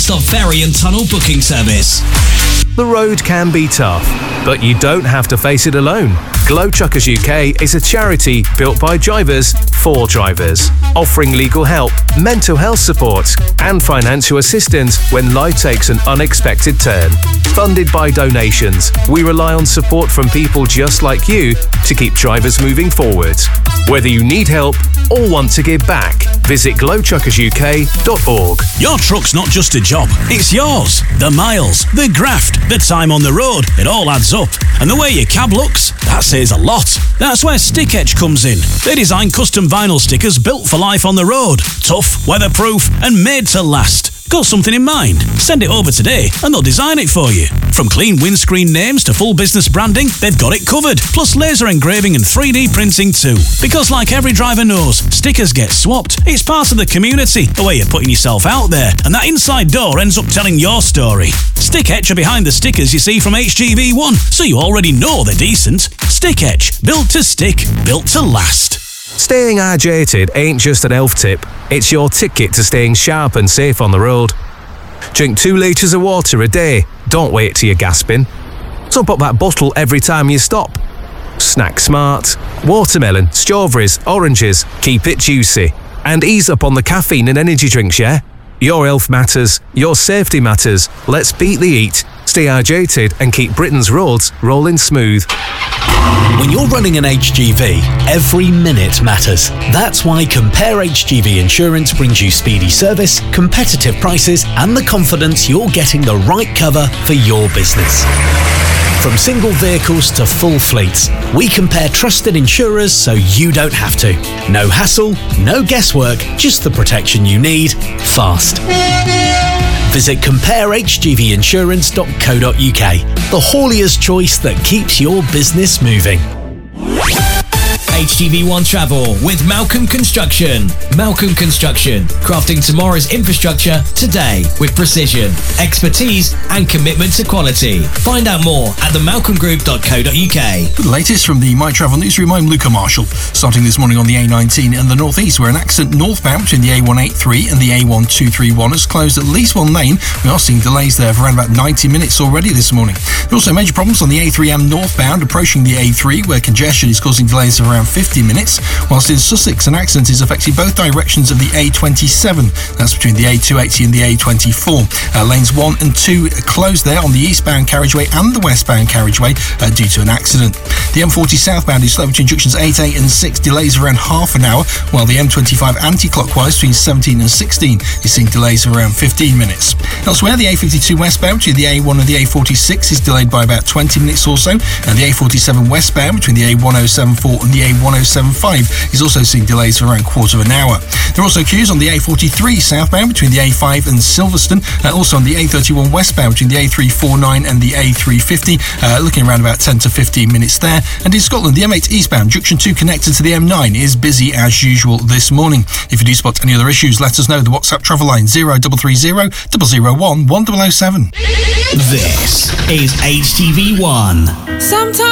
one-stop ferry and tunnel booking service. The road can be tough, but you don't have to face it alone. Glow Truckers UK is a charity built by drivers for drivers, offering legal help, mental health support, and financial assistance when life takes an unexpected turn. Funded by donations, we rely on support from people just like you to keep drivers moving forward. Whether you need help or want to give back, visit glowtruckersuk.org. Your truck's not just a job, it's yours. The miles, the graft, the time on the road, it all adds up. And the way your cab looks, that says a lot. That's where Stick Etch comes in. They design custom vinyl stickers built for life on the road. Tough, weatherproof, and made to last. Got something in mind? Send it over today and they'll design it for you. From clean windscreen names to full business branding, they've got it covered. Plus laser engraving and 3D printing too. Because like every driver knows, stickers get swapped. It's part of the community, the way you're putting yourself out there. And that inside door ends up telling your story. Stick Etch are behind the stickers you see from HGV1, so you already know they're decent. Stick Etch, built to stick, built to last. Staying hydrated ain't just an elf tip, it's your ticket to staying sharp and safe on the road. Drink 2 litres of water a day, don't wait till you're gasping. Top up that bottle every time you stop. Snack smart. Watermelon, strawberries, oranges, keep it juicy. And ease up on the caffeine and energy drinks, yeah? Your health matters, your safety matters. Let's beat the heat, stay hydrated and keep Britain's roads rolling smooth. When you're running an HGV, every minute matters. That's why Compare HGV Insurance brings you speedy service, competitive prices, and the confidence you're getting the right cover for your business. From single vehicles to full fleets, we compare trusted insurers so you don't have to. No hassle, no guesswork, just the protection you need, fast. Visit comparehgvinsurance.co.uk, the haulier's choice that keeps your business moving. HGV1 Travel with Malcolm Construction. Malcolm Construction, crafting tomorrow's infrastructure today with precision, expertise and commitment to quality. Find out more at themalcolmgroup.co.uk. The latest from the My Travel Newsroom, I'm Luca Marshall. Starting this morning on the A19 in the northeast, where an accident northbound between the A183 and the A1231 has closed at least one lane. We are seeing delays there for around about 90 minutes already this morning. There are also major problems on the A3M northbound approaching the A3, where congestion is causing delays of around 50 minutes, whilst in Sussex an accident is affecting both directions of the A27. That's between the A280 and the A24. Lanes 1 and 2 are closed there on the eastbound carriageway and the westbound carriageway due to an accident. The M40 southbound is slow between junctions 8, 8 and 6, delays around half an hour, while the M25 anti-clockwise between 17 and 16 is seeing delays of around 15 minutes. Elsewhere, the A52 westbound between the A1 and the A46 is delayed by about 20 minutes or so, and the A47 westbound between the A1074 and the A1075 is also seeing delays for around a quarter of an hour. There are also queues on the A43 southbound between the A5 and Silverstone, also on the A31 westbound between the A349 and the A350, looking around about 10 to 15 minutes there. And in Scotland, the M8 eastbound junction 2 connected to the M9 is busy as usual this morning. If you do spot any other issues, let us know. The WhatsApp travel line 0330 001 1007. This is HGV1. Sometimes